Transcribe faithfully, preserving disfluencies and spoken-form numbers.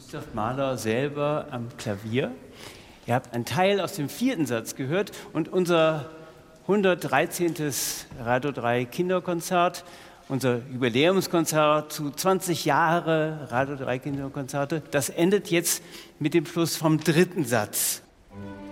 Gustav Mahler selber am Klavier. Ihr habt einen Teil aus dem vierten Satz gehört und unser hundertdreizehnten Radio drei Kinderkonzert, unser Jubiläumskonzert zu zwanzig Jahre Radio drei Kinderkonzerte, das endet jetzt mit dem Schluss vom dritten Satz.